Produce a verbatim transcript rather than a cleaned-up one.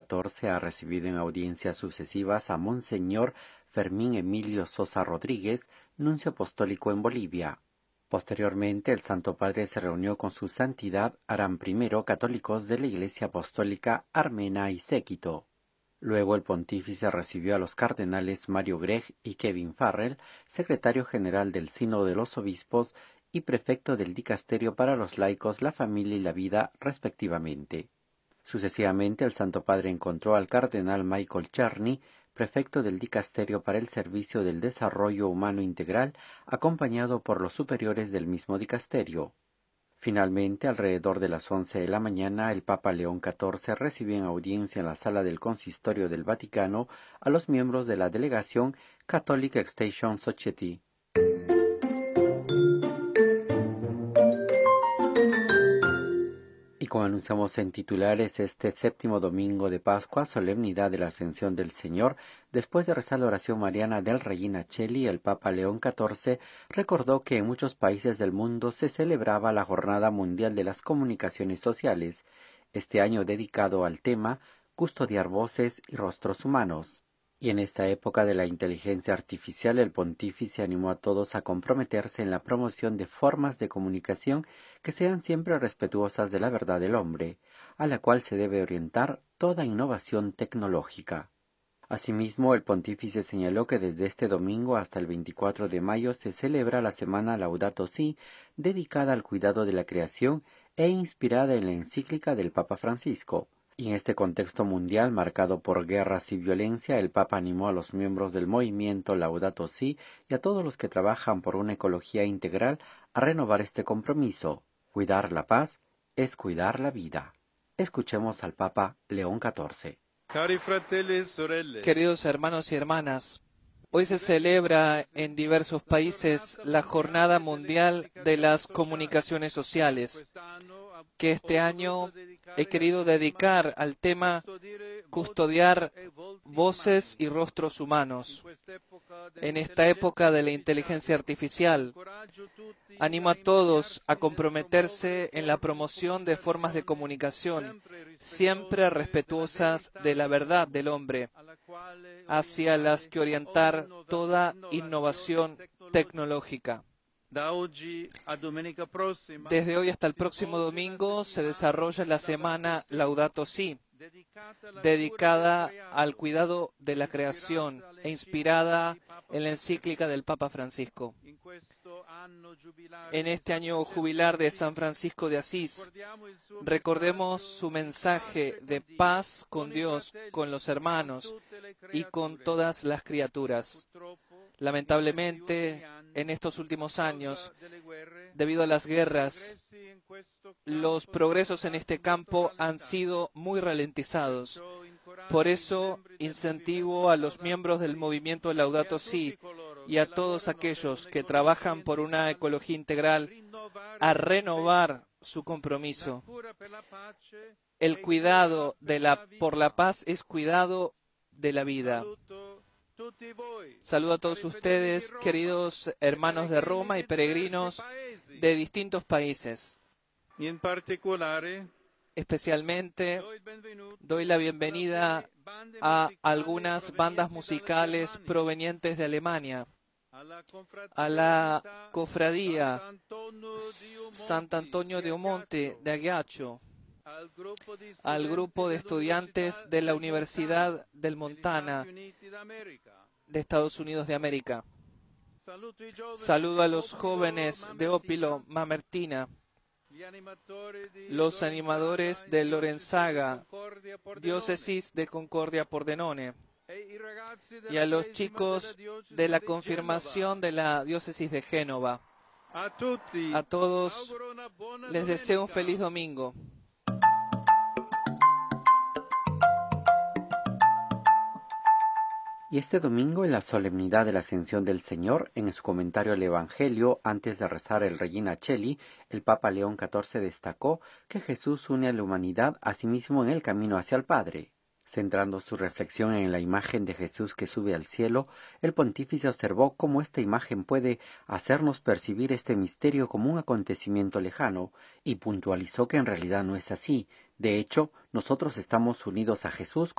catorce ha recibido en audiencias sucesivas a Monseñor Fermín Emilio Sosa Rodríguez, nuncio apostólico en Bolivia. Posteriormente, el Santo Padre se reunió con su santidad Aram primero católicos de la Iglesia Apostólica Armena y Séquito. Luego el pontífice recibió a los cardenales Mario Gregg y Kevin Farrell, secretario general del Sínodo de los Obispos y prefecto del Dicasterio para los Laicos, la Familia y la Vida, respectivamente. Sucesivamente, el Santo Padre encontró al cardenal Michael Czerny, prefecto del Dicasterio para el Servicio del Desarrollo Humano Integral, acompañado por los superiores del mismo dicasterio. Finalmente, alrededor de las once de la mañana, el Papa León catorce recibió en audiencia en la sala del Consistorio del Vaticano a los miembros de la delegación Catholic Extension Society. Y como anunciamos en titulares, este séptimo domingo de Pascua, solemnidad de la Ascensión del Señor, después de rezar la oración mariana del Regina Coeli, el Papa León catorce recordó que en muchos países del mundo se celebraba la Jornada Mundial de las Comunicaciones Sociales, este año dedicado al tema Custodiar voces y rostros humanos. Y en esta época de la inteligencia artificial, el pontífice animó a todos a comprometerse en la promoción de formas de comunicación que sean siempre respetuosas de la verdad del hombre, a la cual se debe orientar toda innovación tecnológica. Asimismo, el pontífice señaló que desde este domingo hasta el veinticuatro de mayo se celebra la semana Laudato Si, dedicada al cuidado de la creación e inspirada en la encíclica del Papa Francisco. Y en este contexto mundial marcado por guerras y violencia, el Papa animó a los miembros del movimiento Laudato Si y a todos los que trabajan por una ecología integral a renovar este compromiso. Cuidar la paz es cuidar la vida. Escuchemos al Papa León catorce. Queridos hermanos y hermanas, hoy se celebra en diversos países la Jornada Mundial de las Comunicaciones Sociales, que este año he querido dedicar al tema custodiar voces y rostros humanos. En esta época de la inteligencia artificial, animo a todos a comprometerse en la promoción de formas de comunicación siempre respetuosas de la verdad del hombre, hacia las que orientar toda innovación tecnológica. Desde hoy hasta el próximo domingo se desarrolla la semana Laudato Si, dedicada al cuidado de la creación e inspirada en la encíclica del Papa Francisco. En este año jubilar de San Francisco de Asís, recordemos su mensaje de paz con Dios, con los hermanos y con todas las criaturas. Lamentablemente, en estos últimos años, debido a las guerras, los progresos en este campo han sido muy ralentizados. Por eso, incentivo a los miembros del movimiento Laudato Si y a todos aquellos que trabajan por una ecología integral a renovar su compromiso. El cuidado de la, por la paz es cuidado de la vida. Saludo a todos ustedes, queridos hermanos de Roma y peregrinos de distintos países. Especialmente doy la bienvenida a algunas bandas musicales provenientes de Alemania, a la cofradía Sant'Antonio de Omonte de Aghiaccio, al grupo de estudiantes de la Universidad del Montana de Estados Unidos de América. Saludo a los jóvenes de Opilo Mamertina, los animadores de Lorenzaga, diócesis de Concordia Pordenone, y a los chicos de la confirmación de la diócesis de Génova. A todos les deseo un feliz domingo. Y este domingo, en la solemnidad de la Ascensión del Señor, en su comentario al Evangelio, antes de rezar el Regina Coeli, el Papa León catorce destacó que Jesús une a la humanidad a sí mismo en el camino hacia el Padre. Centrando su reflexión en la imagen de Jesús que sube al cielo, el pontífice observó cómo esta imagen puede hacernos percibir este misterio como un acontecimiento lejano, y puntualizó que en realidad no es así. De hecho, nosotros estamos unidos a Jesús